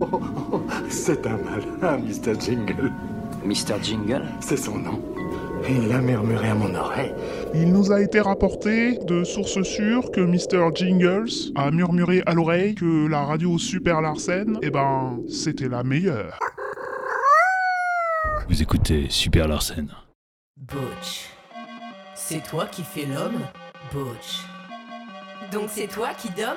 C'est un malin, Mr. Jingle. Mr. Jingle? C'est son nom. Il l'a murmuré à mon oreille. Il nous a été rapporté de sources sûres que Mr. Jingles a murmuré à l'oreille que la radio Super Larsen, c'était la meilleure. Vous écoutez Super Larsen. Butch. C'est toi qui fais l'homme, Butch. Donc c'est toi qui donne